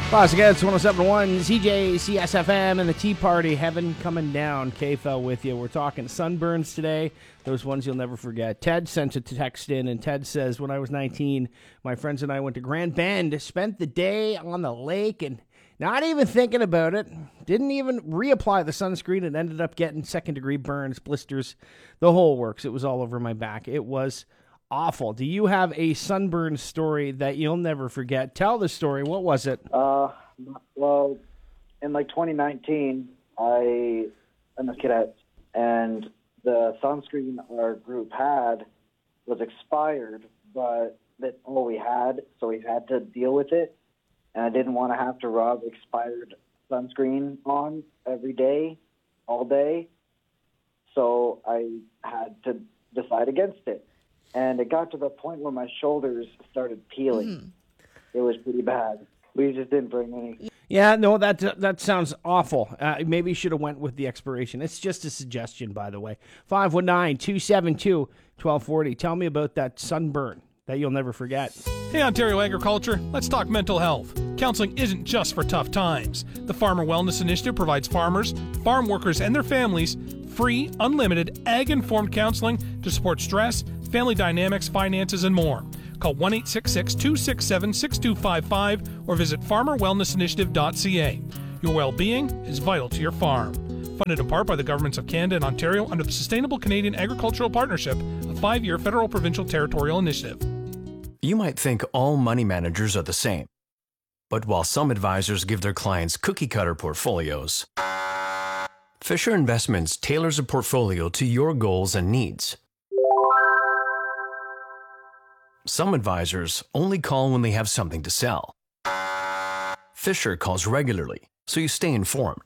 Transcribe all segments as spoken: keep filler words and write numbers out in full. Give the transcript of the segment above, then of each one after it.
Classic Hits, one oh seven point one, C J C S F M, and the Tea Party, Heaven Coming Down. K F L with you. We're talking sunburns today, those ones you'll never forget. Ted sent a text in, and Ted says, when I was nineteen, my friends and I went to Grand Bend, spent the day on the lake, and not even thinking about it, didn't even reapply the sunscreen, and ended up getting second-degree burns, blisters, the whole works. It was all over my back. It was awful. Do you have a sunburn story that you'll never forget? Tell the story. What was it? Uh, well, in like twenty nineteen, I am a cadet, and the sunscreen our group had was expired, but that's all we had, so we had to deal with it. And I didn't want to have to rub expired sunscreen on every day, all day. So I had to decide against it. And it got to the point where my shoulders started peeling. Mm. It was pretty bad. We just didn't bring any. Yeah, no, that that sounds awful. Uh, maybe you should have went with the expiration. It's just a suggestion, by the way. five one nine, two seven two, one two four zero. Tell me about that sunburn that you'll never forget. Hey, Ontario Agriculture, let's talk mental health. Counseling isn't just for tough times. The Farmer Wellness Initiative provides farmers, farm workers, and their families free, unlimited, ag-informed counseling to support stress, family dynamics, finances, and more. Call one eight six six, two six seven, six two five five or visit farmer wellness initiative dot c a. Your well-being is vital to your farm. Funded in part by the governments of Canada and Ontario under the Sustainable Canadian Agricultural Partnership, a five-year federal provincial territorial initiative. You might think all money managers are the same. But while some advisors give their clients cookie-cutter portfolios, Fisher Investments tailors a portfolio to your goals and needs. Some advisors only call when they have something to sell. Fisher calls regularly, so you stay informed.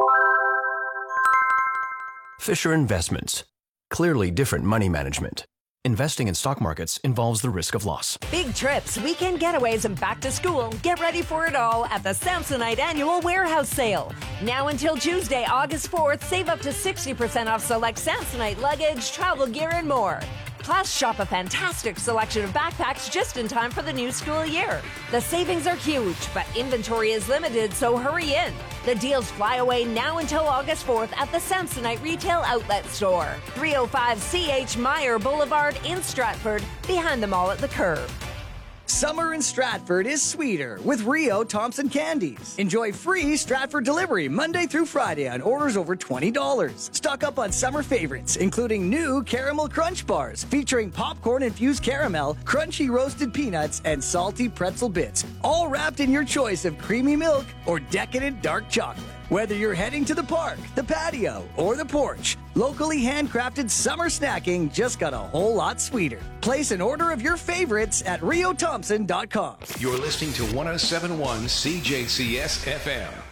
Fisher Investments. Clearly different money management. Investing in stock markets involves the risk of loss. Big trips, weekend getaways, and back to school. Get ready for it all at the Samsonite Annual Warehouse Sale. Now until Tuesday, August fourth, save up to sixty percent off select Samsonite luggage, travel gear, and more. Plus, shop a fantastic selection of backpacks just in time for the new school year. The savings are huge, but inventory is limited, so hurry in. The deals fly away now until August fourth at the Samsonite Retail Outlet Store, three oh five C H Meyer Boulevard in Stratford, behind the mall at the Curve. Summer in Stratford is sweeter with Rio Thompson Candies. Enjoy free Stratford delivery Monday through Friday on orders over twenty dollars. Stock up on summer favorites, including new Caramel Crunch Bars featuring popcorn-infused caramel, crunchy roasted peanuts, and salty pretzel bits, all wrapped in your choice of creamy milk or decadent dark chocolate. Whether you're heading to the park, the patio, or the porch, locally handcrafted summer snacking just got a whole lot sweeter. Place an order of your favorites at rio thompson dot com. You're listening to one oh seven point one C J C S F M.